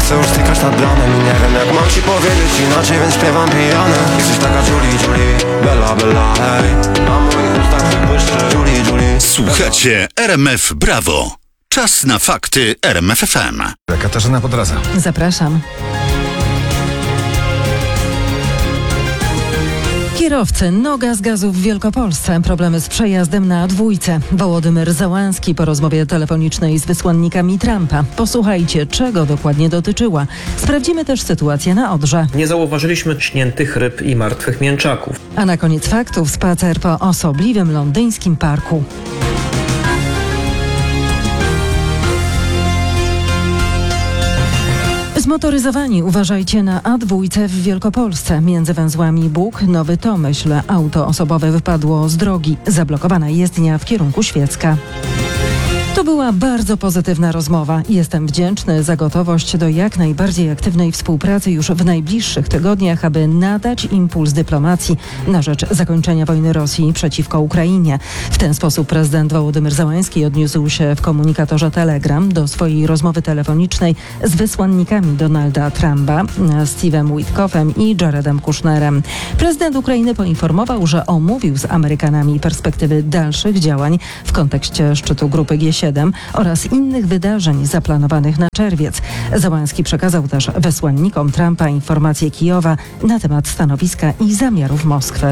chcę już stykać nad blanem i nie wiem jak mam ci powiedzieć inaczej, więc śpiewam pijany. Jesteś taka Julie, Bella, Bella, hej. Na moich ustach się błyszczy Julie. Słuchacie RMF Brawo. Czas na fakty RMF FM. Katarzyna Podradza. Zapraszam. Kierowcy, noga z gazu w Wielkopolsce, problemy z przejazdem na A2. Wołodymyr Załański po rozmowie telefonicznej z wysłannikami Trumpa. Posłuchajcie, czego dokładnie dotyczyła. Sprawdzimy też sytuację na Odrze. Nie zauważyliśmy śniętych ryb i martwych mięczaków. A na koniec faktów spacer po osobliwym londyńskim parku. Zmotoryzowani uważajcie na A2 w Wielkopolsce. Między węzłami Bóg, Nowy Tomyśl. Auto osobowe wypadło z drogi. Zablokowana jezdnia w kierunku Świecka. To była bardzo pozytywna rozmowa. Jestem wdzięczny za gotowość do jak najbardziej aktywnej współpracy już w najbliższych tygodniach, aby nadać impuls dyplomacji na rzecz zakończenia wojny Rosji przeciwko Ukrainie. W ten sposób prezydent Wołodymyr Załański odniósł się w komunikatorze Telegram do swojej rozmowy telefonicznej z wysłannikami Donalda Trumpa, Steve'em Witkoffem i Jaredem Kushnerem. Prezydent Ukrainy poinformował, że omówił z Amerykanami perspektywy dalszych działań w kontekście szczytu grupy G7 oraz innych wydarzeń zaplanowanych na czerwiec. Załański przekazał też wysłannikom Trumpa informacje Kijowa na temat stanowiska i zamiarów Moskwy.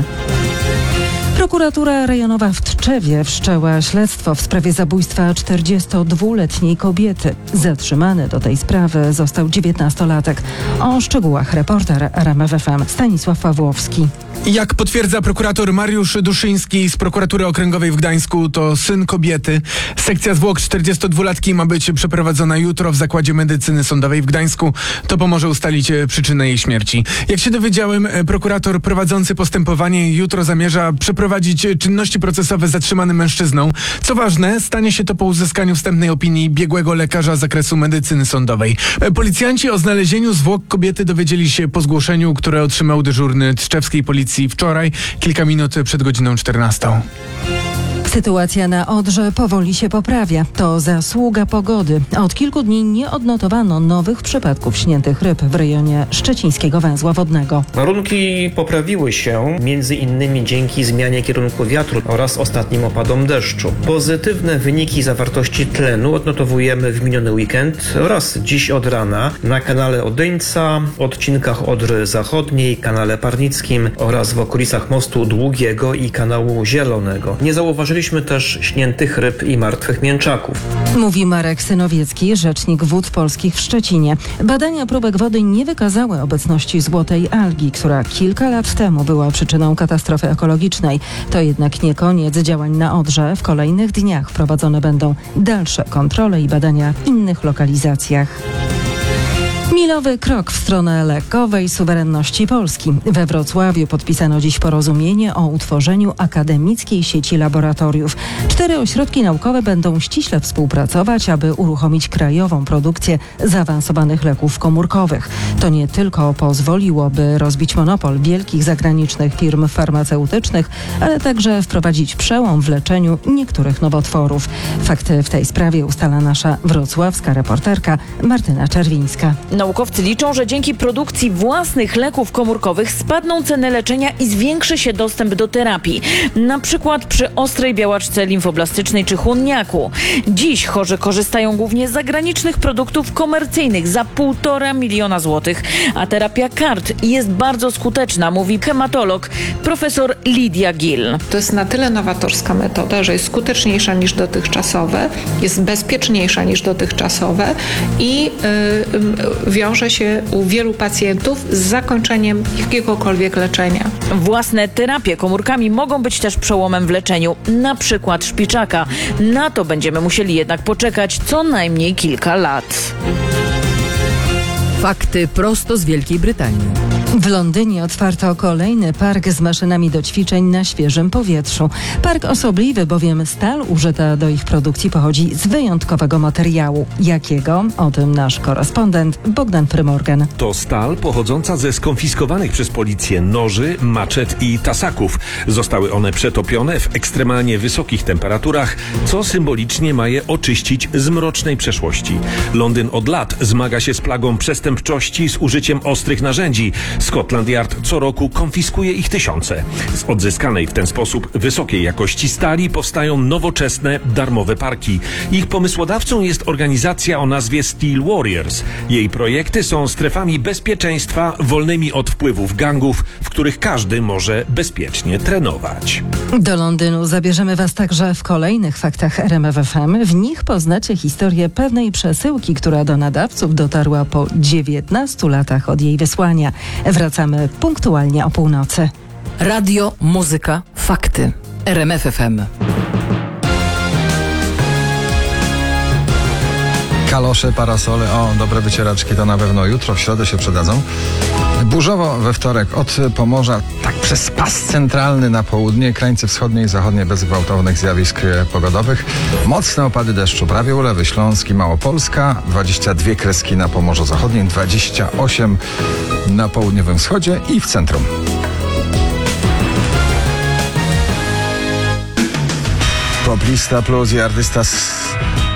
Prokuratura rejonowa w Tczewie wszczęła śledztwo w sprawie zabójstwa 42-letniej kobiety. Zatrzymany do tej sprawy został 19-latek. O szczegółach reporter RMF FM Stanisław Pawłowski. Jak potwierdza prokurator Mariusz Duszyński z prokuratury okręgowej w Gdańsku, to syn kobiety. Sekcja zwłok 42-latki ma być przeprowadzona jutro w Zakładzie Medycyny Sądowej w Gdańsku. To pomoże ustalić przyczynę jej śmierci. Jak się dowiedziałem, prokurator prowadzący postępowanie jutro zamierza przeprowadzić czynności procesowe z zatrzymanym mężczyzną. Co ważne, stanie się to po uzyskaniu wstępnej opinii biegłego lekarza z zakresu medycyny sądowej. Policjanci o znalezieniu zwłok kobiety dowiedzieli się po zgłoszeniu, które otrzymał dyżurny tczewskiej policji wczoraj, kilka minut przed godziną 14. Sytuacja na Odrze powoli się poprawia. To zasługa pogody. Od kilku dni nie odnotowano nowych przypadków śniętych ryb w rejonie szczecińskiego węzła wodnego. Warunki poprawiły się między innymi dzięki zmianie kierunku wiatru oraz ostatnim opadom deszczu. Pozytywne wyniki zawartości tlenu odnotowujemy w miniony weekend oraz dziś od rana na kanale Odyńca, odcinkach Odry Zachodniej, kanale Parnickim oraz w okolicach Mostu Długiego i kanału Zielonego. Nie zauważyliśmy też śniętych ryb i martwych mięczaków. Mówi Marek Synowiecki, rzecznik Wód Polskich w Szczecinie. Badania próbek wody nie wykazały obecności złotej algi, która kilka lat temu była przyczyną katastrofy ekologicznej. To jednak nie koniec działań na Odrze. W kolejnych dniach prowadzone będą dalsze kontrole i badania w innych lokalizacjach. Milowy krok w stronę lekowej suwerenności Polski. We Wrocławiu podpisano dziś porozumienie o utworzeniu akademickiej sieci laboratoriów. 4 ośrodki naukowe będą ściśle współpracować, aby uruchomić krajową produkcję zaawansowanych leków komórkowych. To nie tylko pozwoliłoby rozbić monopol wielkich zagranicznych firm farmaceutycznych, ale także wprowadzić przełom w leczeniu niektórych nowotworów. Fakty w tej sprawie ustala nasza wrocławska reporterka Martyna Czerwińska. Naukowcy liczą, że dzięki produkcji własnych leków komórkowych spadną ceny leczenia i zwiększy się dostęp do terapii. Na przykład przy ostrej białaczce limfoblastycznej czy chłonniaku. Dziś chorzy korzystają głównie z zagranicznych produktów komercyjnych za 1,5 miliona złotych, a terapia CAR-T jest bardzo skuteczna, mówi hematolog profesor Lidia Gill. To jest na tyle nowatorska metoda, że jest skuteczniejsza niż dotychczasowe, jest bezpieczniejsza niż dotychczasowe i wiąże się u wielu pacjentów z zakończeniem jakiegokolwiek leczenia. Własne terapie komórkami mogą być też przełomem w leczeniu, na przykład szpiczaka. Na to będziemy musieli jednak poczekać co najmniej kilka lat. Fakty prosto z Wielkiej Brytanii. W Londynie otwarto kolejny park z maszynami do ćwiczeń na świeżym powietrzu. Park osobliwy, bowiem stal użyta do ich produkcji pochodzi z wyjątkowego materiału. Jakiego? O tym nasz korespondent Bogdan Frymorgan. To stal pochodząca ze skonfiskowanych przez policję noży, maczet i tasaków. Zostały one przetopione w ekstremalnie wysokich temperaturach, co symbolicznie ma je oczyścić z mrocznej przeszłości. Londyn od lat zmaga się z plagą przestępczości z użyciem ostrych narzędzi. Scotland Yard co roku konfiskuje ich tysiące. Z odzyskanej w ten sposób wysokiej jakości stali powstają nowoczesne, darmowe parki. Ich pomysłodawcą jest organizacja o nazwie Steel Warriors. Jej projekty są strefami bezpieczeństwa wolnymi od wpływów gangów, w których każdy może bezpiecznie trenować. Do Londynu zabierzemy Was także w kolejnych faktach RMF FM. W nich poznacie historię pewnej przesyłki, która do nadawców dotarła po 19 latach od jej wysłania. Wracamy punktualnie o północy. Radio, muzyka, fakty. RMF FM. Kalosze, parasole, dobre wycieraczki to na pewno jutro, w środę się przydadzą. Burzowo we wtorek od Pomorza, tak przez pas centralny na południe, krańce wschodnie i zachodnie bez gwałtownych zjawisk pogodowych. Mocne opady deszczu, prawie ulewy, Śląsk i Małopolska, 22 kreski na Pomorzu Zachodnim, 28 na południowym wschodzie i w centrum. Poplista plus i artysta